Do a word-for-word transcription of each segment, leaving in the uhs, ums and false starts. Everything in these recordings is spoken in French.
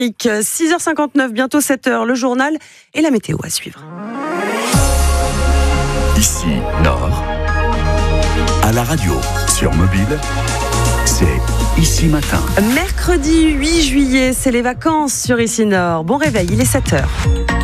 six heures cinquante-neuf, bientôt sept heures, le journal et la météo à suivre. Ici, Nord, à la radio, sur mobile, c'est Ici Matin. Mercredi huit juillet, c'est les vacances sur Ici Nord. Bon réveil, il est sept heures.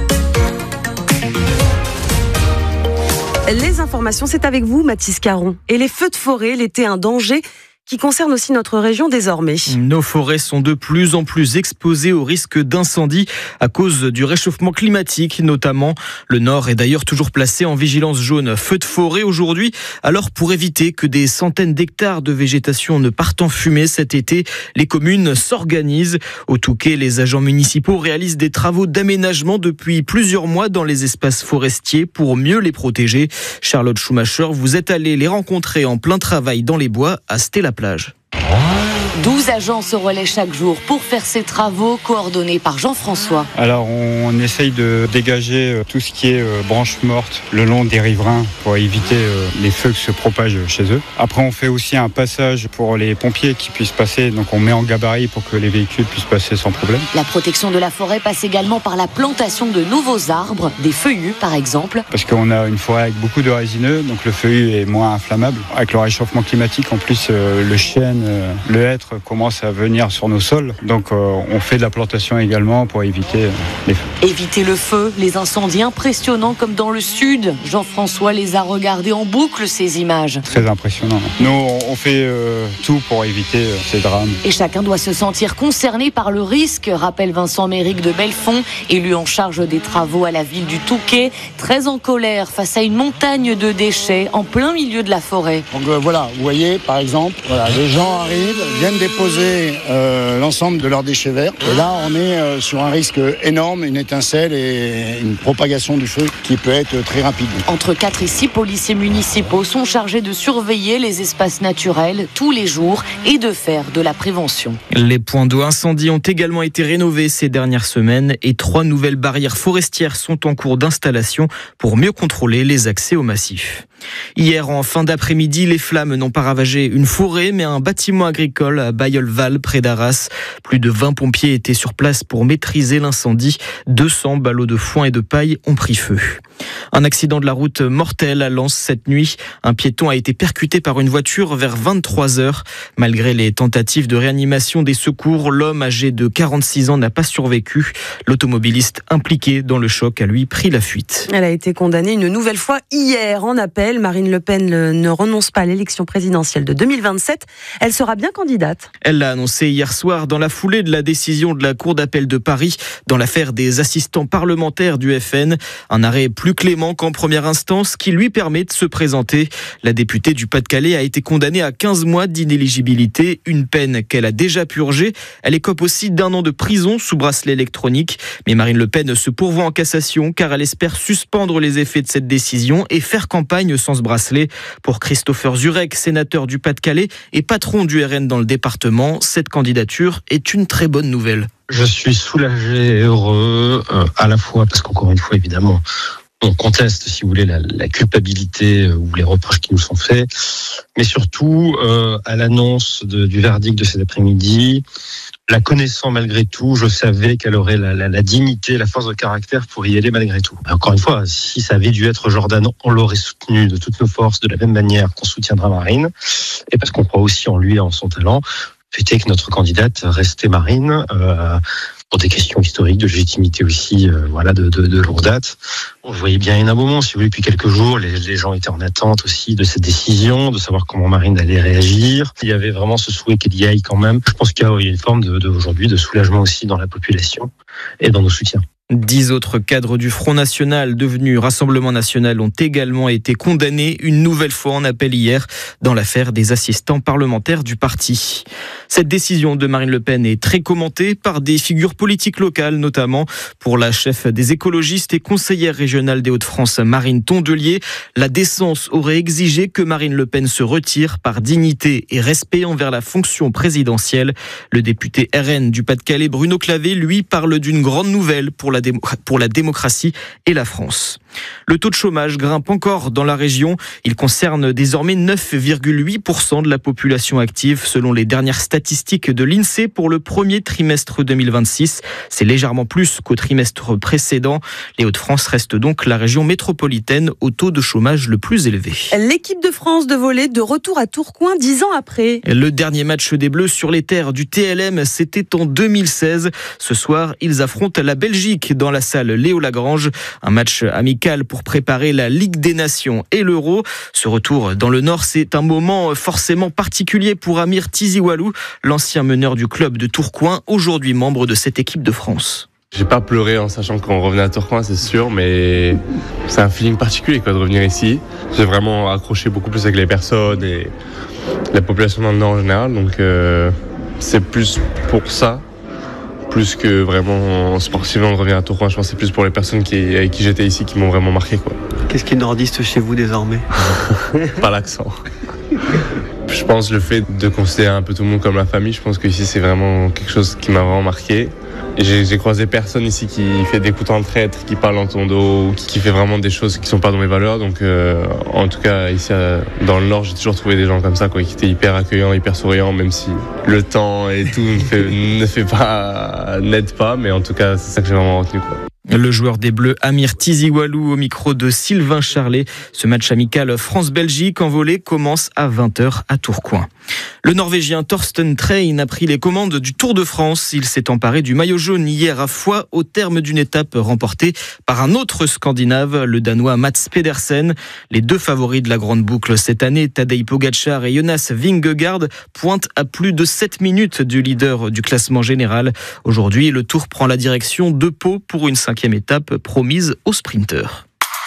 Les informations, c'est avec vous, Mathis Caron. Et les feux de forêt, l'été, un danger qui concerne aussi notre région désormais. Nos forêts sont de plus en plus exposées au risque d'incendie à cause du réchauffement climatique notamment. Le Nord est d'ailleurs toujours placé en vigilance jaune feu de forêt aujourd'hui. Alors pour éviter que des centaines d'hectares de végétation ne partent en fumée cet été, les communes s'organisent. Au Touquet, les agents municipaux réalisent des travaux d'aménagement depuis plusieurs mois dans les espaces forestiers pour mieux les protéger. Charlotte Schumacher, vous êtes allée les rencontrer en plein travail dans les bois à Stella plage. douze agents se relaient chaque jour pour faire ces travaux coordonnés par Jean-François. Alors on essaye de dégager tout ce qui est branches mortes le long des riverains pour éviter les feux qui se propagent chez eux. Après on fait aussi un passage pour les pompiers qui puissent passer, donc on met en gabarit pour que les véhicules puissent passer sans problème. La protection de la forêt passe également par la plantation de nouveaux arbres, des feuillus par exemple. Parce qu'on a une forêt avec beaucoup de résineux, donc le feuillu est moins inflammable. Avec le réchauffement climatique, en plus le chêne, le hêtre commence à venir sur nos sols, donc euh, on fait de la plantation également pour éviter euh, les feux. Éviter le feu, les incendies impressionnants comme dans le sud. Jean-François les a regardés en boucle, ces images. Très impressionnant. Nous, on fait euh, tout pour éviter euh, ces drames. Et chacun doit se sentir concerné par le risque, rappelle Vincent Méric de Belfond, élu en charge des travaux à la ville du Touquet, très en colère face à une montagne de déchets en plein milieu de la forêt. Donc euh, voilà, vous voyez par exemple, voilà, les gens arrivent, viennent déposer euh, l'ensemble de leurs déchets verts. Et là, on est euh, sur un risque énorme, une étincelle et une propagation du feu qui peut être très rapide. Entre quatre et six policiers municipaux sont chargés de surveiller les espaces naturels tous les jours et de faire de la prévention. Les points d'eau incendie ont également été rénovés ces dernières semaines et trois nouvelles barrières forestières sont en cours d'installation pour mieux contrôler les accès au massif. Hier, en fin d'après-midi, les flammes n'ont pas ravagé une forêt, mais un bâtiment agricole à Bailleul-Val, près d'Arras. Plus de vingt pompiers étaient sur place pour maîtriser l'incendie. deux cents ballots de foin et de paille ont pris feu. Un accident de la route mortel à Lens cette nuit. Un piéton a été percuté par une voiture vers vingt-trois heures. Malgré les tentatives de réanimation des secours, l'homme âgé de quarante-six ans n'a pas survécu. L'automobiliste impliqué dans le choc a lui pris la fuite. Elle a été condamnée une nouvelle fois hier en appel. Marine Le Pen ne renonce pas à l'élection présidentielle de deux mille vingt-sept. Elle sera bien candidate. Elle l'a annoncé hier soir dans la foulée de la décision de la Cour d'appel de Paris dans l'affaire des assistants parlementaires du F N. Un arrêt plus clément qu'en première instance qui lui permet de se présenter. La députée du Pas-de-Calais a été condamnée à quinze mois d'inéligibilité, une peine qu'elle a déjà purgée. Elle écope aussi d'un an de prison sous bracelet électronique. Mais Marine Le Pen se pourvoit en cassation car elle espère suspendre les effets de cette décision et faire campagne sans ce bracelet. Pour Christopher Zurek, sénateur du Pas-de-Calais et patron du R N dans le département, cette candidature est une très bonne nouvelle. Je suis soulagé et heureux, euh, à la fois parce qu'encore une fois, évidemment, on conteste, si vous voulez, la, la culpabilité ou les reproches qui nous sont faits, mais surtout euh, à l'annonce de, du verdict de cet après-midi, la connaissant malgré tout, je savais qu'elle aurait la, la, la dignité, la force de caractère pour y aller malgré tout. Mais encore une fois, si ça avait dû être Jordan, on l'aurait soutenu de toutes nos forces, de la même manière qu'on soutiendra Marine, et parce qu'on croit aussi en lui et en son talent. Fait est que notre candidate restait Marine, euh, pour des questions historiques, de légitimité aussi, euh, voilà, de, de, de longue date. On voyait bien un moment, si vous voulez, depuis quelques jours, les, les gens étaient en attente aussi de cette décision, de savoir comment Marine allait réagir. Il y avait vraiment ce souhait qu'elle y aille quand même. Je pense qu'il y a une forme de, de aujourd'hui de soulagement aussi dans la population et dans nos soutiens. Dix autres cadres du Front National devenus Rassemblement National ont également été condamnés une nouvelle fois en appel hier dans l'affaire des assistants parlementaires du parti. Cette décision de Marine Le Pen est très commentée par des figures politiques locales, notamment pour la chef des écologistes et conseillère régionale des Hauts-de-France, Marine Tondelier. La décence aurait exigé que Marine Le Pen se retire par dignité et respect envers la fonction présidentielle. Le député R N du Pas-de-Calais, Bruno Clavé, lui, parle d'une grande nouvelle pour la la, dé- pour la démocratie et la France. Le taux de chômage grimpe encore dans la région. Il concerne désormais neuf virgule huit pour cent de la population active selon les dernières statistiques de l'INSEE pour le premier trimestre deux mille vingt-six. C'est légèrement plus qu'au trimestre précédent. Les Hauts-de-France restent donc la région métropolitaine au taux de chômage le plus élevé. L'équipe de France de volley de retour à Tourcoing dix ans après. Le dernier match des Bleus sur les terres du T L M, c'était en deux mille seize. Ce soir, ils affrontent la Belgique dans la salle Léo Lagrange. Un match amical pour préparer la Ligue des Nations et l'Euro. Ce retour dans le Nord, c'est un moment forcément particulier pour Amir Tiziwalou, l'ancien meneur du club de Tourcoing, aujourd'hui membre de cette équipe de France. J'ai pas pleuré en sachant qu'on revenait à Tourcoing, c'est sûr, mais c'est un feeling particulier quoi, de revenir ici. J'ai vraiment accroché beaucoup plus avec les personnes et la population dans le Nord en général, donc euh, c'est plus pour ça. Plus que vraiment sportivement de revenir à Tourcoing, je pense que c'est plus pour les personnes qui, avec qui j'étais ici qui m'ont vraiment marqué, quoi. Qu'est-ce qui est nordiste chez vous désormais ? Pas l'accent. Je pense le fait de considérer un peu tout le monde comme la famille, je pense que ici c'est vraiment quelque chose qui m'a vraiment marqué. Et j'ai, j'ai croisé personne ici qui fait des coups en traître, qui parle dans ton dos, qui, qui fait vraiment des choses qui sont pas dans mes valeurs. Donc euh, en tout cas ici euh, dans le Nord, j'ai toujours trouvé des gens comme ça, quoi, qui étaient hyper accueillants, hyper souriants, même si le temps et tout ne fait, ne fait pas, n'aide pas. Mais en tout cas, c'est ça que j'ai vraiment retenu, quoi. Le joueur des Bleus Amir Tiziwalou au micro de Sylvain Charlet. Ce match amical France-Belgique en volley commence à vingt heures à Tourcoing. Le Norvégien Torsten Train a pris les commandes du Tour de France. Il s'est emparé du maillot jaune hier à Foix au terme d'une étape remportée par un autre Scandinave, le Danois Mats Pedersen. Les deux favoris de la grande boucle cette année, Tadej Pogačar et Jonas Vingegaard, pointent à plus de sept minutes du leader du classement général. Aujourd'hui, le Tour prend la direction de Pau pour une cinquième étape promise aux sprinteurs.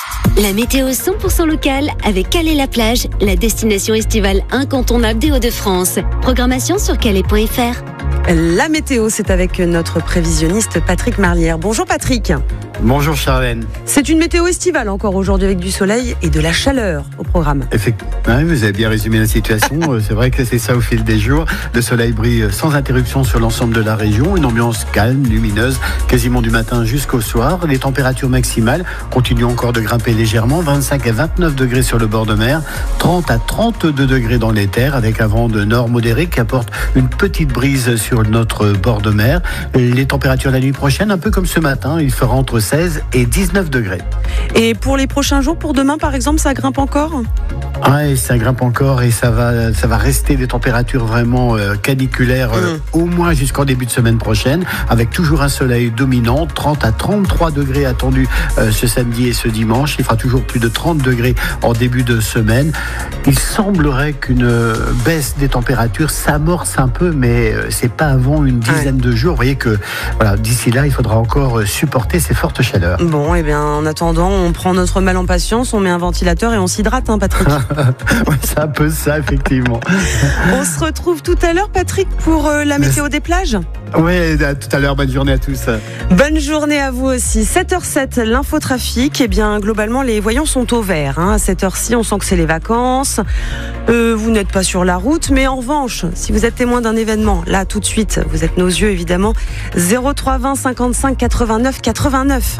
La météo cent pour cent locale avec Calais-la-Plage, la destination estivale incontournable des Hauts-de-France. Programmation sur calais point f r. La météo, c'est avec notre prévisionniste Patrick Marlière. Bonjour Patrick. Bonjour Charlène. C'est une météo estivale encore aujourd'hui avec du soleil et de la chaleur au programme. Effectivement, oui, vous avez bien résumé la situation. C'est vrai que c'est ça au fil des jours. Le soleil brille sans interruption sur l'ensemble de la région. Une ambiance calme, lumineuse, quasiment du matin jusqu'au soir. Les températures maximales continuent encore de grimper légèrement. vingt-cinq à vingt-neuf degrés sur le bord de mer. trente à trente-deux degrés dans les terres avec un vent de nord modéré qui apporte une petite brise sur notre bord de mer. Les températures la nuit prochaine, un peu comme ce matin, il fera entre seize et dix-neuf degrés. Et pour les prochains jours, pour demain par exemple, ça grimpe encore ? Ouais, ça grimpe encore et ça va, ça va rester des températures vraiment euh, caniculaires euh, mmh. au moins jusqu'en début de semaine prochaine, avec toujours un soleil dominant, trente à trente-trois degrés attendus euh, ce samedi et ce dimanche. Il fera toujours plus de trente degrés en début de semaine. Il semblerait qu'une euh, baisse des températures s'amorce un peu, mais euh, c'est pas avant une dizaine ouais. de jours. Vous voyez que voilà, d'ici là, il faudra encore euh, supporter ces fortes chaleurs. Bon, et eh bien en attendant, on prend notre mal en patience, on met un ventilateur et on s'hydrate, hein, Patrick. Ouais, c'est un peu ça, effectivement. On se retrouve tout à l'heure, Patrick, pour euh, la météo des plages. Oui, à tout à l'heure. Bonne journée à tous. Bonne journée à vous aussi. sept heures sept, l'infotrafic. Eh bien, globalement, les voyants sont au vert. Hein. À cette heure-ci, on sent que c'est les vacances. Euh, vous n'êtes pas sur la route, mais en revanche, si vous êtes témoin d'un événement, là, tout de suite, vous êtes nos yeux, évidemment. zéro trois vingt cinquante-cinq quatre-vingt-neuf quatre-vingt-neuf.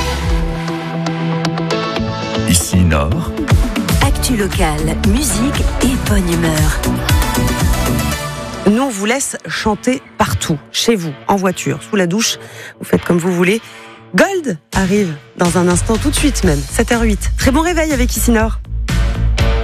Ici Nord. Actu locale, musique et bonne humeur. Nous, on vous laisse chanter partout, chez vous, en voiture, sous la douche. Vous faites comme vous voulez. Gold arrive dans un instant, tout de suite même, sept heures huit. Très bon réveil avec Ici Nord.